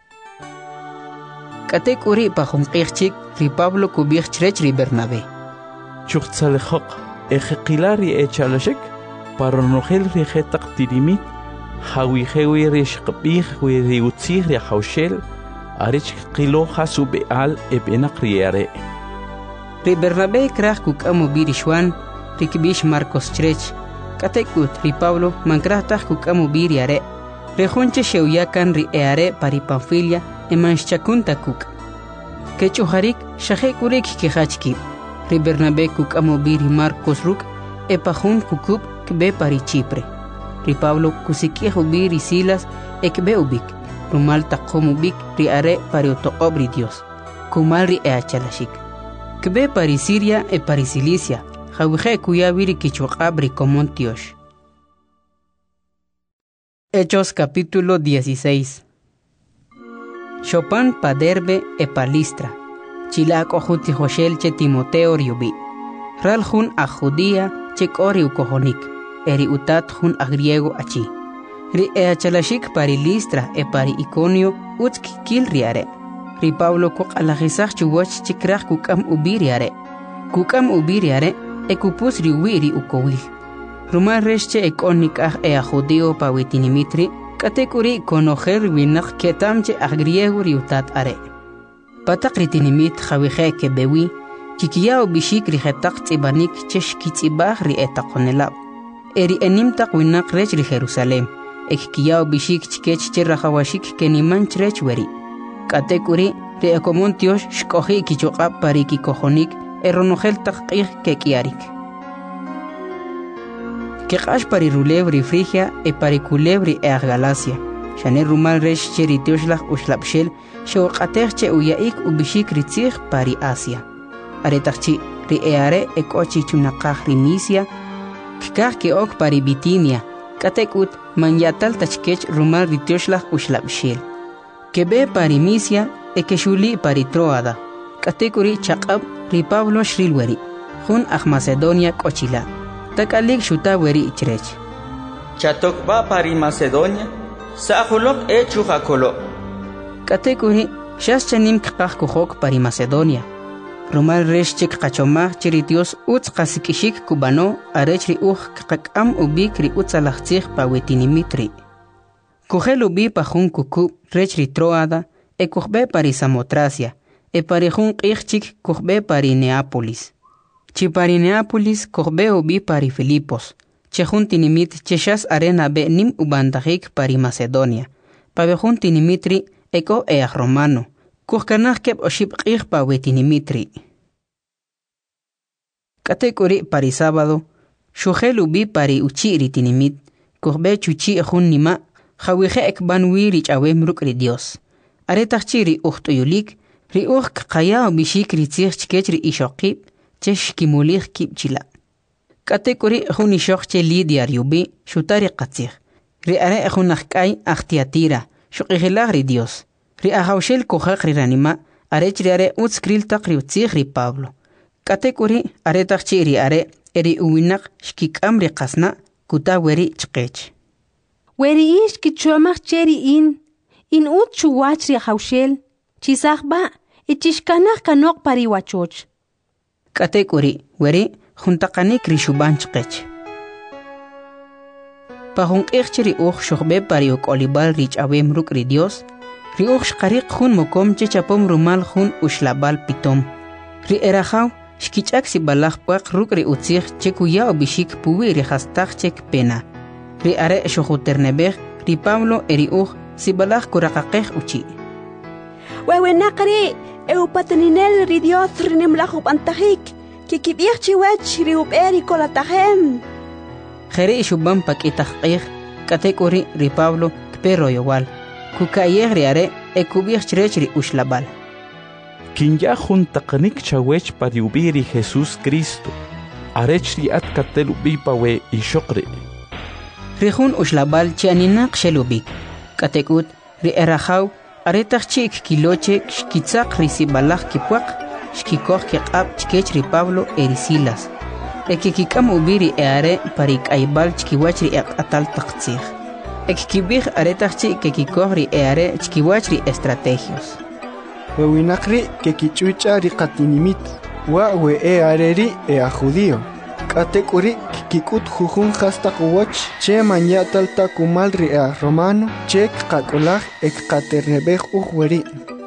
Katekuri pajumqirchik ri Pablo kubirchrech ri Bernabé. Chuchtzalejok ejekilari echalashik paronogel ri jetaq tirimit hawijewi ri shqbih wi ri utzig ri ahaushel arich qilo hasu beal ebenak riare. Ri Bernabé krach kukamu birishwan rikbish Marcos chrech. Katekut ri Pablo mankrahtaj kukamu biriare. Rejunche sheuyakan ri eare pari Panfilia emanshchakunta kuk. Kechuharik shahekurik kihachki. Ri Bernabé kukamu biri Marcos ruk epajun kukub kbe pari Chipre. Ri Pablo kusikihu biri Silas ekbe ubik. Rumal taqom ubik ri are pari otoqob ri Dios. Kumal ri eachalashik. Kbe pari Siria e pari Cilicia. Jawije kuya viri kichuqabri comontiosh. Hechos capítulo 16. Chopin pa Derbe e pa Listra. Chilak ojuti Joshel che Timoteo riubi. Ralhun a Judía che kori ukohonik. Eri utat hun a griego achi. Ri eachalashik pari Listra e pari Iconio utski kil riare. Ri Pablo kok alajisach chuwach chikrach kukam ubiriare. Kukam ubiriare ekupus riwiri ukowil. Rumar resche ekonik a judío pa witinimitri, katekuri konojer winak ketamche a griego riutat are. Patak ritinimit jawije ke bewi, chikiao bishik rijetak tibanik chesh kitzibah ri etakonelab. Eri enimtak winak rech ri Jerusalem, ekkiao bishik chikech cherrajawashik keniman chrech weri. Katekuri ri ekomontiosh shkohi kichokab pariki kojonik, eronogel taqih ke kiarik. Keqash pari rulebri Frigia e pari culebri e Galacia. Shane rumal resh cheritioshlach ushlapshel shewqatech uyaik ubishik ritzig pari Asia. Aretachchi ri eare e kochi chunaqah ri Misia. Kikah ke ok pari Bitinia. Katekut manyatal tachkech rumal ritioslach ushlapshel. Kebe pari Misia e keshuli pari Troada. Katekuri chaqab ri Pablo shrilweri. Jun Macedonia kochila. Takalik shuta weri ichrech. Chatokba pari Macedonia, sahulok chujakolo. Katekuri shaschanim kqaq kuhok pari Macedonia. Rumal resh chik qachomah chiritios utz qasikishik kubano arech ri qaqam ubik ri utzalachtzig pa wetinimitri. Kuhel ubi pa jun kuku rech ri Troada e kuhbe pari Samotracia. E pari jun qihchik kuhbe pari Neápolis. Chi pari Neápolis kuhbe ubi pari Filipos. Che jun tinimit cheshas arena be nim ubandajik pari Macedonia. Pa be jun tinimitri eko each Romano. Kuhkanach keb oshib qih pa wetinimitri. Katekuri pari sábado. Shuhel ubi pari uchiri tinimit. Kuhbe chuchi jun nima. Jawije ekban wiri chawem rukri Dios. Aretachiri uhtuyulik. Ri qaya bishik ritzig chkech ri ishokib, chesh kimulig kib chila. Katekuri jun ishok che Lidia riubi, shutari qatzig. Ri are junakkai achtiatira, shuqihilag ri Dios. Ri ahaushel kohak ri ranima, arech ri are utskril tak ri utzig ri Pablo. Katekuri are takchi ri are, eri uwinak shkikam ri qasna, kuta weri chkech. Weri ish kichuamach cheri in ut chuwach ri ahaushel, chisakba, ichishkanach kanok pariwachoch. Katekuri, weri, juntakanik rishuban chkech. Pahung ri shohbe pari olibal rich awem ruk ri Dios. Ri shqariq hun mokom che chapom rumal hun ushlabal pitom. Ri erajaw shkichak si balach paq ruk ri utzir che kuya obishik puwi ri hastach chek pena. Ri are shohuternebeg ri Pablo eri si balach kurakaqej uchi. Wewenaqri eupateninel ri Dios rinimlaju pantajik kikibich chiwech ri uberi kolatajem. Jere shubam pakitaqej katekuri ri Pablo kpero yowal. Kukayeg ri are ekubich chrech ri ushlabal. Kinya juntaqnik chawech pariubiri Jesús Cristo. Arech ri at katelubi pawe ishokri. Rihun ushlabal chianinaq shelubik. Katekut ri erajaw aretach chik kiloche shkitzaq risibalaj kipuaq shkikoj kiqab chkech ri Pablo erisilas. Ekikikam ubiri eare parik aibal chkiwach ri atal taqtzig. Ekikibij aretach chik kikikoj ri eare chkiwach ri estrategios. Wewinaqri kekichucha ri qatinimit wa we eare ri a judío. Katekuri kikut jujun hastaq wach che manyatal takumal ri a romano che qakulaj ekqaternebej weri.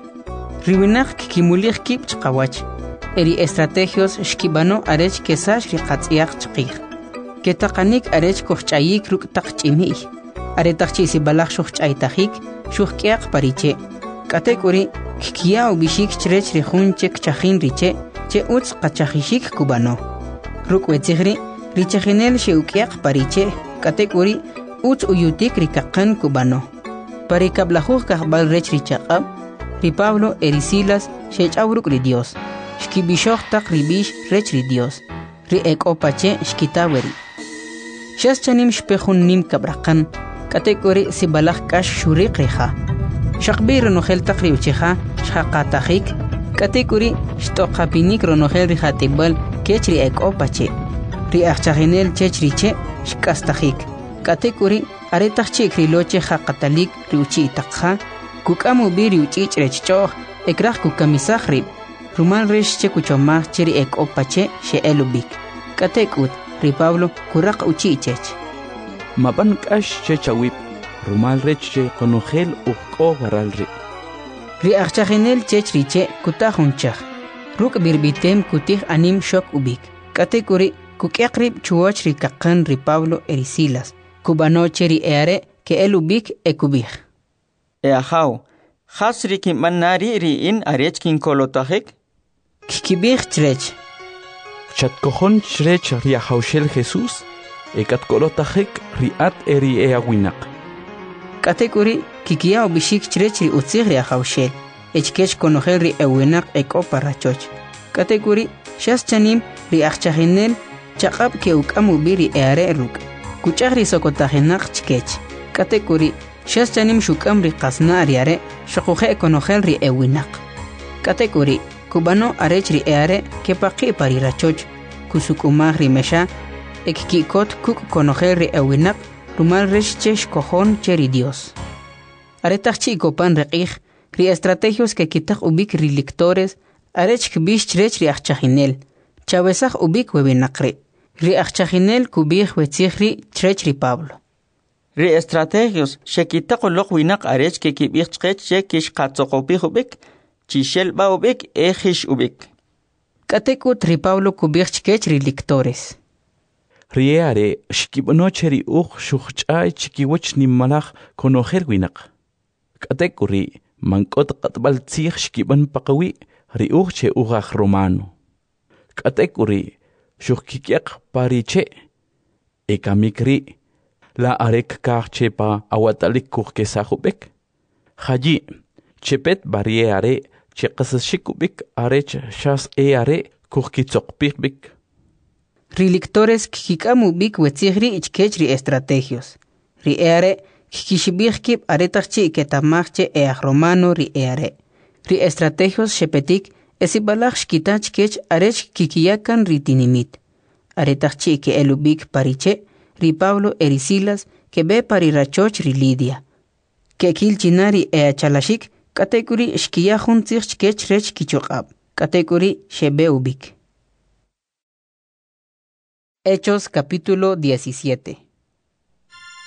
Riwinaq kikimulij kip chqawach. Eri estrategios shkibano arech kesash ri qatziyaq chqij. Ketaqanik arech kohchayik ruk taqchimi. Aretaqchi si balaj shuchaytajik shuqqiaq pariche. Katekuri kikia ubishik chrech ri jun chek chajin riche che utz qachajishik kubano. Rukwetsigri richajinel sheukiaq pariche katekuri utz uyutik rikaqan kubano. Parikablajuj kahbal rech richaqab ri Pablo erisilas shechawruk ri Dios. Shkibishoj taq ribish rech ri Dios. Ri ekopache shkitaweri. Shas chanim shpejun nim kabraqan katekuri sibalaj kash shuriq riha. Shaqbir nojel taq ri ucheja shaqatajik katekuri shtoqapinik ronojel rihatibal kechri ekopache. Ri achajinel chechriche shkastajik. Katekuri aretachchik riloche haqatalik riuchi taqha. Kukamu biri uchich rechchoh ekraj kukamisaj rib. Rumal resh che kuchomaj cheri ekopache she elubik. Katekut ri Pablo kuraq uchichech. Mapan kash chechawip. Rumal rech che konojel uqo waral ri. Ri achajinel chechriche kutajunchaj. Ruk birbitem kutij anim shok ubik. Katekuri kukiakrib chuoch ri kaqan ri Pablo erisilas. Kubano cheri eare ke elubik ekubij. Eajaw, hasri kimanari ri in arech kin kolotajik? Kikibij chrech. Chatkojon chrech ri ajawshel Jesús, ekat kolotajik ri at eri eawinaq. Katekuri kikia ubishik chrech ri utzig ri ajawshel. Echkech konojel ri ewinaq ekoparrachoch. Katekuri shas chanim ri achajinel chaqab ke ukamu biri eare ruk. Kuchaj ri sokotajinaq chkech. Katekuri shas chanim shukam ri qasna ariare shaquje konojel ri ewinaq. Katekuri kubano arech ri eare ke paqi parirachoch kusukumaj ri mesha ekkikot kuk konojel ri ewinaq rumal resh chesh kojon cheri Dios. Aretachchi kopan reqij ri estrategios que kitaq ubik ri lectores arech kbish chrech ri achajinel chawesaj ubik webinaqri ri achajinel kubij wetzigri chrech ri Pablo. Ri estrategios shekitaq uloq winaq arech ke kibij chqech che kish qatzoqopij ubik chishel ba ubik ejish ubik. Katekut ri Pablo kubij chkech ri lectores. Riare shkibno cheri shuchchay chikiwach nimmalaj konojel winaq. Katekuri mankot qatbal tzig shkiban paqawi ri che ugaj romano. Katekuri shukkikiaq pariche ekamikri la arek kachche pa awatalik kukesajubek. Haji chepet barriere cheqasashikubik arech shas eare kukitzokpikbik. Ri lectores kikamu bik wetzigri ichkech ri estrategios. Ri eare kikishibijkib aretachchi ketamachche eaj romano ri eare. Ri estrategios shepetik esibalaj shkitach kech arech kikiyakan ri tinimit. Aretachchi ke elubik pariche ri Pablo erisilas ke be parirachoch ri Lidia. Ke kilchinari eachalashik katekuri shkiyajun tzig kech rech kichoqab. Katekuri shebe ubik. Hechos capítulo 17.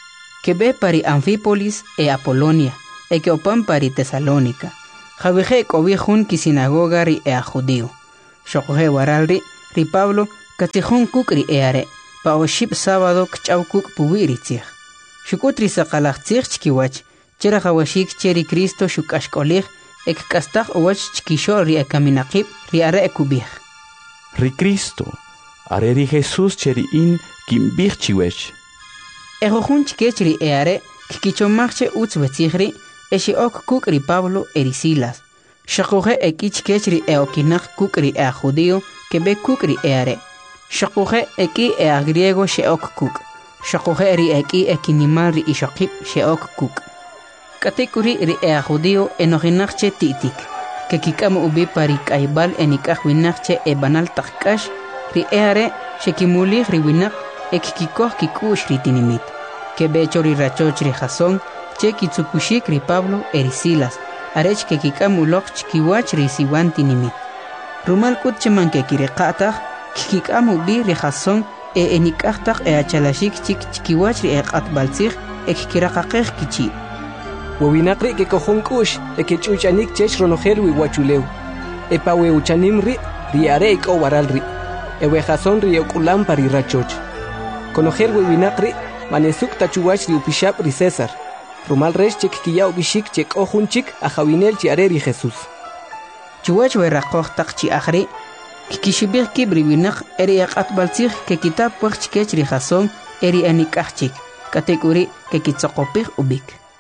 que ve pari Anfípolis e Apolonia, e que opan pari Tesalónica. Javije cobijun ki sinagoga ri e a judío. Shokoje waral ri Pablo, katijun kuk ri e are, pa oship sábado kchaw kuk puwi ri tzich. Shukutri sakalach tzich chkiwach, chera jawashik cheri Cristo shukashkolih, ek kastak owach chkisho ri e kaminakib ri are e kubih. Ri Cristo, are ri Jesús cheri in kimbih chiwech. Ejojun chkech ri e are, kikichomachche utz betzihri, eshi ok kuk ri Pablo eri Silas. Shakoje eki chkech ri e okinach kuk ri e a judío, que be kuk ri e are. Shakoje eki e a griego she ok kuk. Shakoje ri eki ekinimal ri ishokip she ok kuk. Katekuri ri e a judío enoginachche titik. Que kikam ubi pari kaibal enikach winachche e banal takkash, ri e are shekimulih ri winach ekikikoh kikush ri tinimit. Que be chori rachoch ri Jasón, che kitsukushik ri Pablo eri Silas, arech que kikamuloch chkiwach ri siwan tinimit. Rumal kut cheman que kirekatach, kikamu bi ri Jasón e enikachtak e achalashik chik chkiwach ri ekatbaltzich e kikirakakech kichi. Wawinakri que cojon kush e que chuchanik chech ronojel wi wachuleu. E pa we uchanim ri are e ko waral ri. E we Jasón ri okulam pari rachoch. Conojel wawinakri manesuk tachuwach ri upishap ri César. Rumal resh chek kiya ubishik chek ojunchik a jawinel chi are ri Jesús. Chuwach we rakoch tak chi akhri, kikishibir kibri winak eri akatbaltzich que kitab puach chikech ri Jasón eri anikachchik, katekuri que kitzokopich ubik.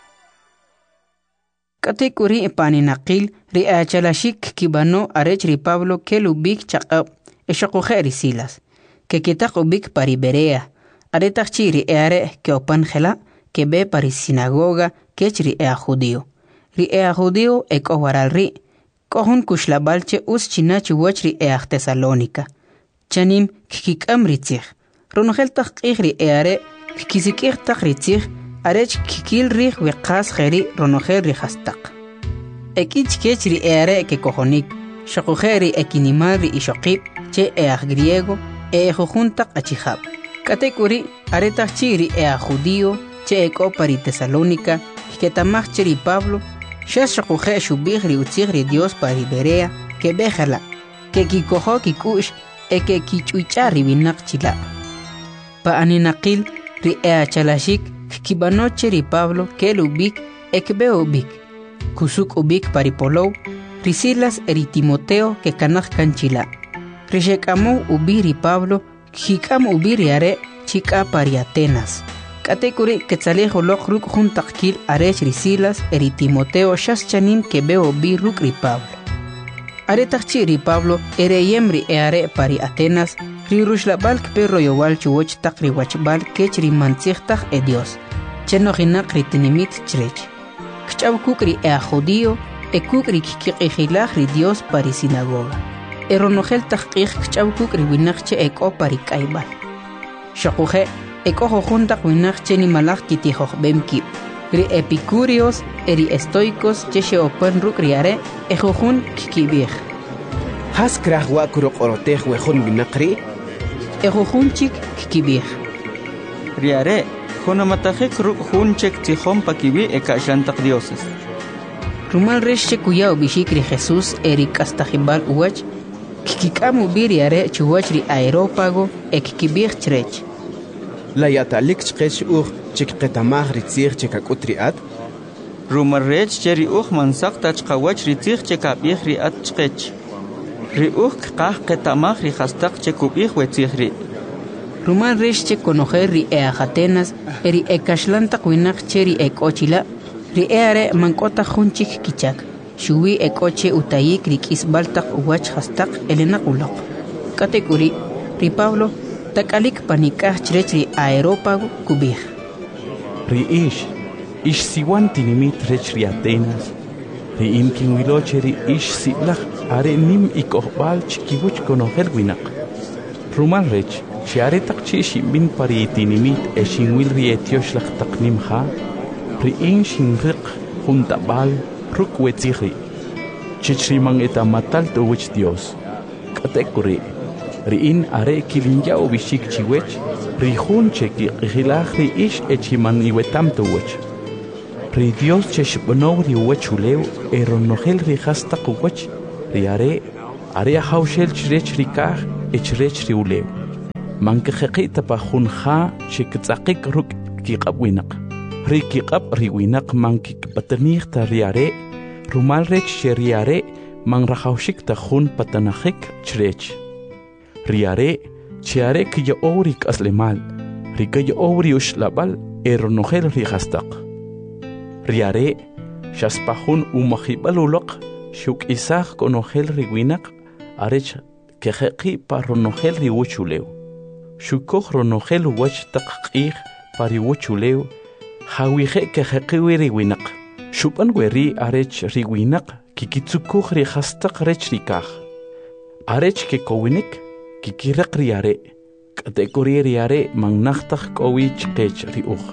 Katekuri paninakil ri achalashik kibano arech ri Pablo que lubik chakab eshakoje ri Silas, que kitak ubik pari Berea, aretachchi ri eare que opanjela, que be pari sinagoga kech ri ea judío. Ri ea judío e kowaral ri, kohun kushlabalche us chinachi wach ri ea Tesalónica. Chanim kikikam ritzich. Ronogel takich ri eare, kikisikich tak ritzich, arech kikil rich wekas jeri ronogel ri hastak. Ekich kech ri eare ke kohonik, shakujeri ekinimal ri ishokip, che ea griego, e jujuntak achihab. Katekuri aretachchi ri ea judío, che eko pari Tesalónica, que tamach cheri Pablo, shas shakuje shubih ri utzig ri Dios pari Berea, que bejala, que kikoho kikush, e que kichuicha ri binak chila. Pa aninakil ri ea chalashik, kibano cheri Pablo, que el ubik, ekbe ubik, kusuk ubik pari Polou, ri Silas eri Timoteo, que kanach kanchila. Rishekamo ubi ri Pablo, kikam ubi ri are, chika pari Atenas. Katekuri quetzalejo lok ruk juntakil arech ri Silas eri Timoteo shas chanim que veo bi ruk ri Pablo. Aretachchi ri Pablo ereyem ri eare pari Atenas ri rushlabal kperro yowal chuoch tak ri wachbal kech ri mantzich e Dios. Cheno hinak ri tinimit chrech. Kchaw kuk ri ea judío e kuk ri kikijilach ri Dios pari sinagoga. Eronogel takich kchaw kuk ri winachche eko pari kaibal. Shakuje ekojo juntak winach cheni malach kitijoj bemki. Ri epicúreos eri estoicos cheshe open ruk riare ejojun kikibij. Has krah wa kurok orotej wejun winakri? Ejojun chik kikibij. Riare, jonamatajek ruk junchek tijom pakibi ekashantak dioses. Rumal resche kuyao bishikri Jesús eri kastajibal uwach, kikikamu biriare chuwach ri aerópago ekikibij chrech. La yatalik chkech chikqetamaj ritzir chikakutриat. Rumarrech cheri mansak tachqawach ritzir chikabij riat chkech. Ri qah qetamaj ri hastak chikubij wetzihri. Rumal resche conojer ri Atenas eri ekashlantak winach cheri ekochila, ri eare mankota junchik kichak. Shuwi ekoche utayik ri kisbaltak uwach hastak elena ulok. Katekuri ri Pablo takalik panikah chrecri aerópago kubij. Ri ish siwan tinimit rechri Atenas. Ri imkin wilocheri ish siblach are nim ikohbal chikibuch konogel winak. Rumal rech, si are takchi shimbin pari tinimit e shinwil ri etiosh lach taknim ha. Ri shinriq juntabal ruk wetzihri. Chichrimang etamatal to wich Dios. Katekuri. Riin are kilinya ubishik chiwech, rihun cheki rilach ri ish echiman iwetam tuwech. Ri Dios cheshbono ri wechuleu eronogel ri hasta kuwech, ri are haushel chrech rikah echrech ri uleu. Mankejeki tapajunja chektzakik ruk kiqabwinak. Ri kiqab ri winak mankikpatanich ta ri are, rumal rech ri are mangrahaushik ta jun patanajik chrech. Riare, chiare que yo orik aslemal, rica yo obriush labal, eronogel rihastak. Riare, shaspahun umahibalulok, shuk isach konogel riwinak, arech kejeki paronogel riwuchuleu. Shukoch ronogel wach takir pariwuchuleu, hawije kejekiwi riwinak. Shupan weri arech riwinak, kikitsukuch rihastak rech rikach. Arech ke kowinik, Kikiraq riare, kategori riare mangnachtak kowich kech riuch.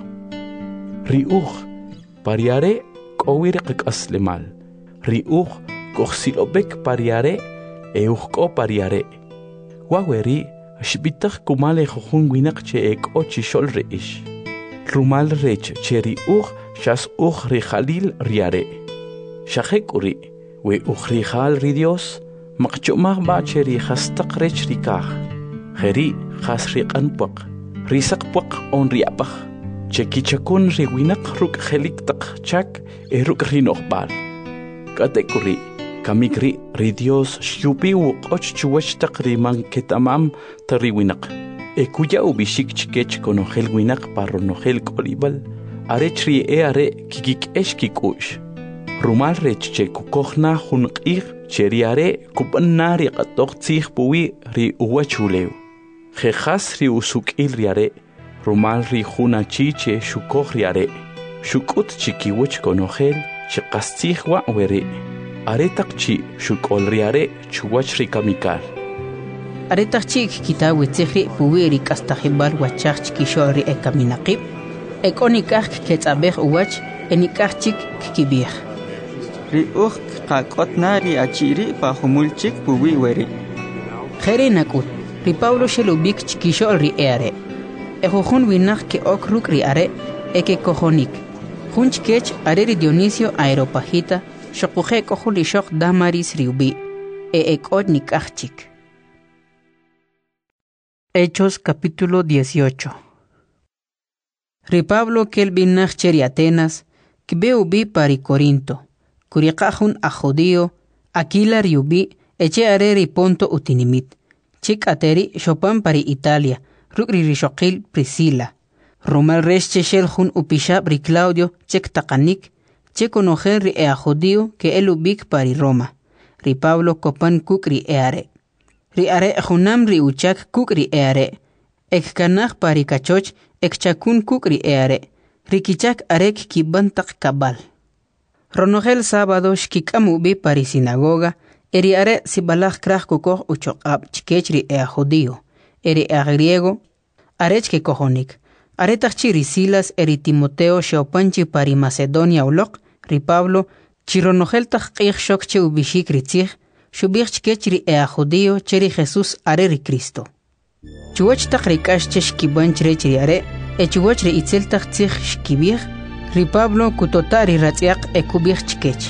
Riuch, pariare kowirq aslemal. Riuch, kochsilobek pariare, euchko pariare. Waweri, shbitak kumale jujun winak che ek ochishol reish. Rumal rech che riuch, shas uch rijalil riare. Shajek uri, we uch rijal ridios, Makchumah bacheri hastak rech rikah. Heri has riqanpaq. Risaqpaq on riapaq. Chekichakun riwinak ruk helik tak chak eruk rinoqbal. Katekuri kamikri ridios shupi wuqoch chuwach tak riman ketamam tariwinak. Ekuya ubishik chikech konogel winak paronogel kolibal. Arechri are kikik eshkikush. Rumal rech che kukochna hunqir cheriare kupanari qatok tsih puwi ri uwachuleu. Jejas ri usukil riare, rumal ri huna chiche shukoch riare. Shukut chikiwich konogel chikastih wa were. Aretak chi shukol riare chuwach ri kamikal. Aretak chi kitawi tsihri puwi ri kastahibal wachach chikishol ri ekaminaqib. Ekonikach ketzabeh uwach enikach chik kikibih. Ri uch kakotna ri achiri pa humulchik puwi weri. Jere nakut, ri Pablo shelubik chikishol ri eare. Ejojun winak ke okruk ri are, eke kojonik. Junchkech are ri Dionisio Aeropagita, shokuje kohun ri shok damaris ri ubi, ekot nikachik. Hechos capítulo 18. Ri Pablo kel binach cheri Atenas, kibe ubi pari Corinto. Kuriqahun a judío, Aquila riubi, eche areri ponto utinimit. Chik ateri shopan pari Italia, rukri rishokil Priscila. Romal resche shelhun upishab ri Claudio, chek takanik, chekonojer ri a judío que elubik pari Roma. Ri Pablo copan kuk ri eare. Ri are junam ri uchak kuk ri eare. Ek kanach pari kachoch, ek chakun kuk ri eare. Rikichak arek kibantak kabal. Ronogel sábado shkikamu bi pari sinagoga, eri are sibalach krach kukoh uchokab chikechri ea judío, eri ea griego, arech ke kohonik. Aretach ri Silas eri Timoteo sheopanchi pari Macedonia ulok, ri Pablo, chironogel tach qich shokche ubishik ritzich, shubich chikechri ea judío cheri Jesús are ri Cristo. Chuwach tach rikash cheshkibanch rechri are, e chuwach ri itzel tach tzich shkibich, Ri Pablo kutotari ratziak ekubich chikech.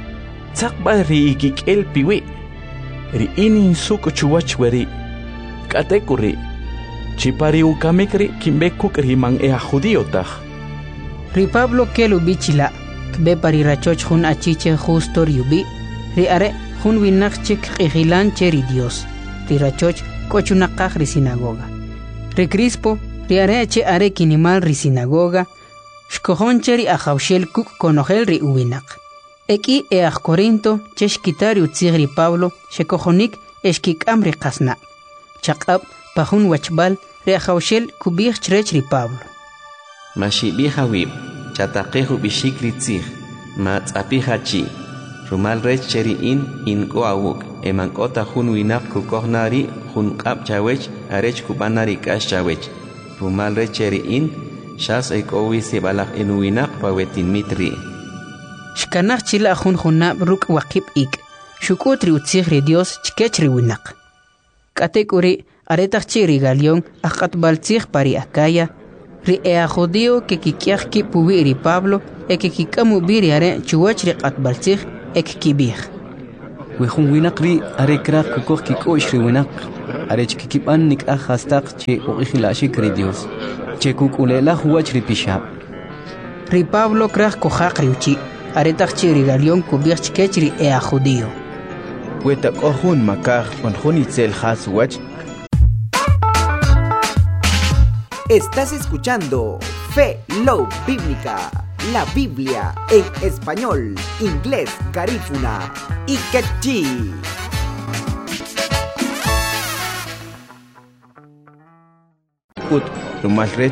Tzakba ri ikik el piwi. Ri inin suk chuwach weri. Katekuri. Chipari ukamikri kimbekuk riman ea judío taj. Ri Pablo kelu bichila. Kbe pari rachoch hun achiche justo riubi. Ri are hun winach chik igilan cheri Dios. Ri rachoch kochunakaj ri sinagoga. Ri Crispo ri are che are kinimal ri sinagoga. Shkohoncheri a Jaushel kuk konogel ri uwinak. Eki each Corinto cheshkitari utzigri Pablo shekohonik eshkikam ri kasna. Chakab pahun wachbal ri a Jaushel kubich chrech ri Pablo. Mashibija wib, chatakehu bishik ri tzig, matzapija chi. Rumal rech cheri in ko awuk, emankota hun winak kukohnari hun kap chawech, arech kubanari kash chawech. Rumal rech cheri Shas ekowi se balak enuinak pawetin mitri. Shkanach chila junab ruk wakip ik. Shukutri utzigri Dios chikechri winak. Katekuri aretachchi rigalion akatbaltzig pari Acaya. Ri ea judío que kikiaki pubiri Pablo que kikamu biri are chuachri atbaltzig kibir. Wejun winakri are krak kukok kikoishri winak. Are chikikipan nik ahastak che uihilashi Dios. Che kukulela huachri pishab. Ri Pablo krak kohakri uchi. Aretachchi rigalion kubirch kechri ea judío. Weta kohun makar onjun itzel haswach. Estás escuchando Fe Love Bíblica, la Biblia en español, inglés, garífuna y quechí. Rumal